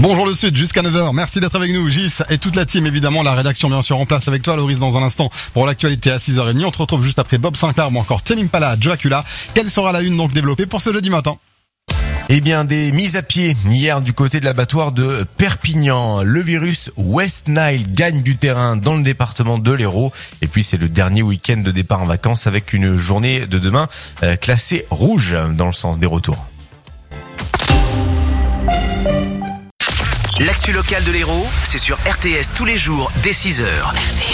Bonjour le Sud, jusqu'à 9h. Merci d'être avec nous, Gis et toute la team, évidemment. La rédaction, bien sûr, en place avec toi, Loris, dans un instant, pour l'actualité à 6h30. On te retrouve juste après Bob Sinclair ou encore Tame Impala, Dracula. Quelle sera la une donc développée pour ce jeudi matin? Eh bien, des mises à pied hier du côté de l'abattoir de Perpignan. Le virus West Nile gagne du terrain dans le département de l'Hérault. Et puis, c'est le dernier week-end de départ en vacances avec une journée de demain classée rouge dans le sens des retours. L'actu locale de l'Hérault, c'est sur RTS tous les jours dès 6h.